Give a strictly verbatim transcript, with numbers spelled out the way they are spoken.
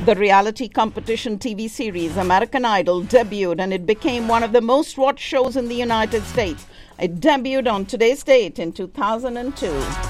The reality competition T V series American Idol debuted and it became one of the most watched shows in the United States. It debuted on today's date in two thousand two.